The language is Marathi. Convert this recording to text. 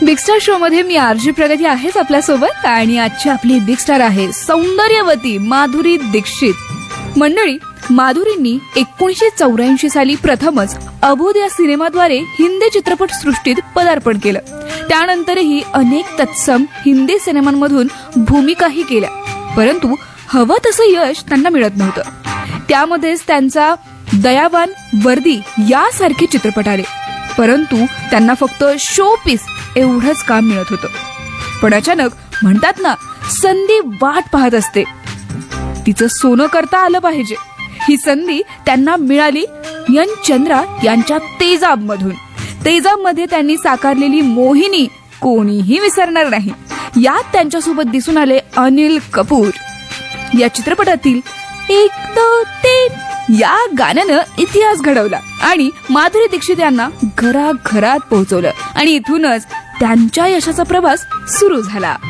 बिग स्टार शो मध्ये मी आरजी प्रगती आहेच आपल्यासोबत आणि आजची आपली बिग स्टार आहे सौंदर्यवती माधुरी दीक्षित. मंडळी, माधुरींनी 1984 साली प्रथमच अबोध या सिनेमाद्वारे हिंदी चित्रपट सृष्टीत पदार्पण केलं. त्यानंतरही अनेक तत्सम हिंदी सिनेमांमधून भूमिकाही केल्या, परंतु हवं तसं यश त्यांना मिळत नव्हतं. त्यामध्येच त्यांचा दयावान, वर्दी यासारखे चित्रपट आले, परंतु त्यांना फक्त शो पीस एवढंच काम मिळत होतं. पण अचानक म्हणतात ना, संधी वाट पाहत असते, तिचं सोनं करता आलं पाहिजे. ही संधी त्यांना मिळाली यन चंद्रा यांच्या तेजाब मधून. तेजाब मध्ये त्यांनी साकारलेली मोहिनी कोणीही विसरणार नाही. यात त्यांच्यासोबत दिसून आले अनिल कपूर. या चित्रपटातील 1 2 3 या गाण्यानं इतिहास घडवला आणि माधुरी दीक्षित यांना घराघरात पोहोचवलं आणि इथूनच त्यांच्या यशाचा प्रवास सुरू झाला.